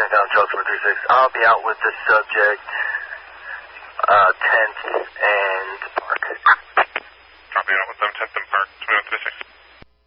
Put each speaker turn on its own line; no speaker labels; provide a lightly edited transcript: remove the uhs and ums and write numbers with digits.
down Charles 436. I'll be out with the subject, tent and park.
Copy out with them, tent and park, 2136.